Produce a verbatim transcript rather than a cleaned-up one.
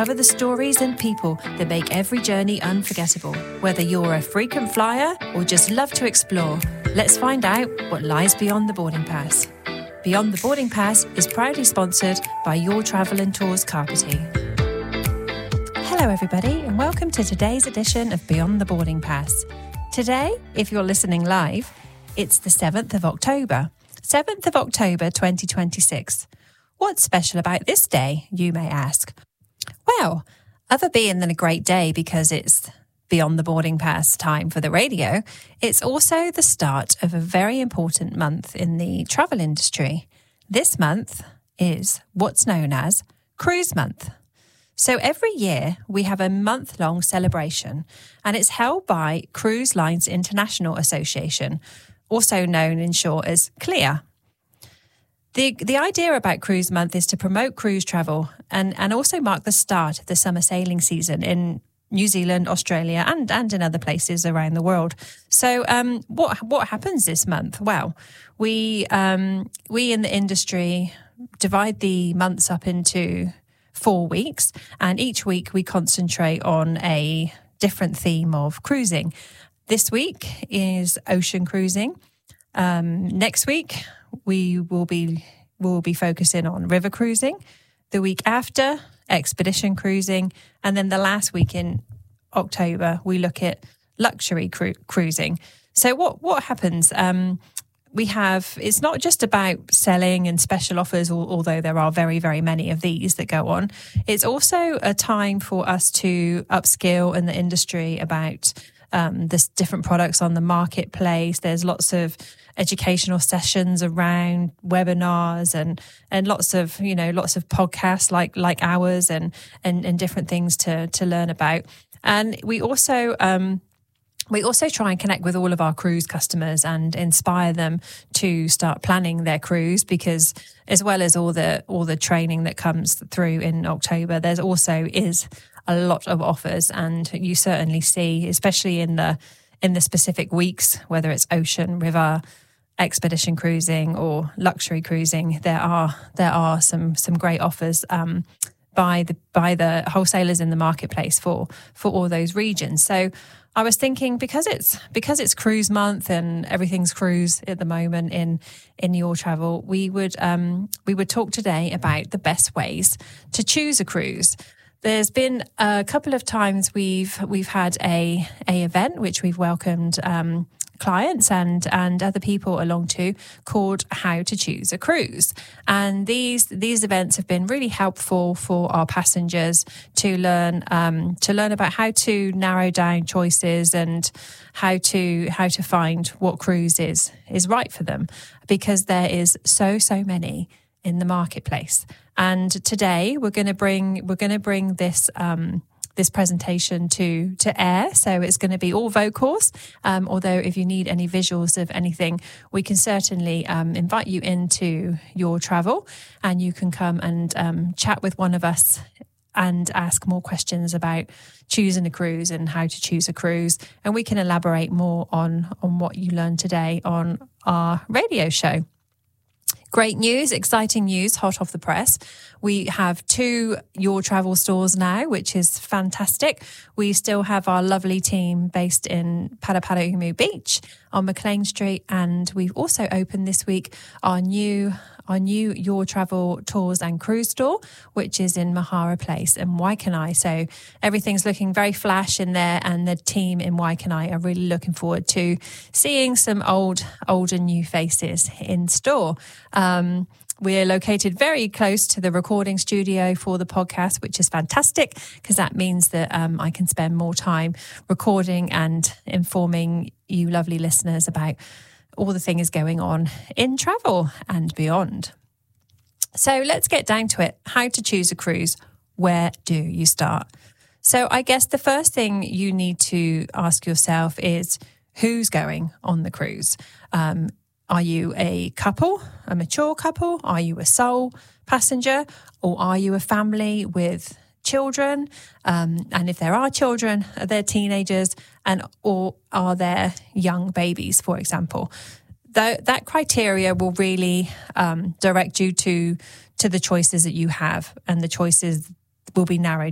Cover the stories and people that make every journey unforgettable. Whether you're a frequent flyer or just love to explore, let's find out what lies beyond the boarding pass. Beyond the Boarding Pass is proudly sponsored by Your Travel and Tours Carpeting. Hello everybody and welcome to today's edition of Beyond the Boarding Pass. Today, if you're listening live, it's the seventh of October. seventh of October twenty twenty-six. What's special about this day, you may ask? Well, other being than a great day because it's Beyond the Boarding Pass time for the radio, it's also the start of a very important month in the travel industry. This month is what's known as Cruise Month. So every year we have a month-long celebration and it's held by Cruise Lines International Association, also known in short as CLIA. The the idea about Cruise Month is to promote cruise travel and, and also mark the start of the summer sailing season in New Zealand, Australia, and, and in other places around the world. So um, what what happens this month? Well, we um, we in the industry divide the months up into four weeks, and each week we concentrate on a different theme of cruising. This week is ocean cruising. Um, next week, we will be will be focusing on river cruising. The week after, expedition cruising, and then the last week in October, we look at luxury cru- cruising. So what what happens? Um, we have it's not just about selling and special offers, although there are very very many of these that go on. It's also a time for us to upskill in the industry about um, the different products on the marketplace. There's lots of educational sessions around webinars and and lots of you know lots of podcasts like like ours and and, and different things to to learn about. And we also um, we also try and connect with all of our cruise customers and inspire them to start planning their cruise, because as well as all the all the training that comes through in October, there's also is a lot of offers, and you certainly see, especially in the in the specific weeks, whether it's ocean, river, expedition cruising or luxury cruising, there are there are some some great offers um, by the by the wholesalers in the marketplace for for all those regions. So I was thinking, because it's because it's cruise month and everything's cruise at the moment in in your travel, we would um, we would talk today about the best ways to choose a cruise. There's been a couple of times we've we've had a a event which we've welcomed um, clients and and other people along to, called How to Choose a Cruise. And these these events have been really helpful for our passengers to learn um, to learn about how to narrow down choices and how to how to find what cruise is is right for them, because there is so so many in the marketplace. And today we're going to bring we're going to bring this um, this presentation to to air. So it's going to be all vocals. Um, although if you need any visuals of anything, we can certainly um, invite you into your travel, and you can come and um, chat with one of us and ask more questions about choosing a cruise and how to choose a cruise. And we can elaborate more on on what you learned today on our radio show. Great news, exciting news, hot off the press. We have two Your Travel stores now, which is fantastic. We still have our lovely team based in Paraparaumu Beach on McLean Street, and we've also opened this week our new our new Your Travel Tours and Cruise store, which is in Mahara Place in Waikanae. So everything's looking very flash in there, and the team in Waikanae are really looking forward to seeing some old, old and new faces in store. Um, We're located very close to the recording studio for the podcast, which is fantastic, because that means that um, I can spend more time recording and informing you lovely listeners about all the things going on in travel and beyond. So let's get down to it. How to choose a cruise. Where do you start? So I guess the first thing you need to ask yourself is, who's going on the cruise? Um, Are you a couple, a mature couple? Are you a sole passenger? Or are you a family with children? Um, and if there are children, are there teenagers? And or are there young babies, for example? That, that criteria will really um, direct you to, to the choices that you have, and the choices will be narrowed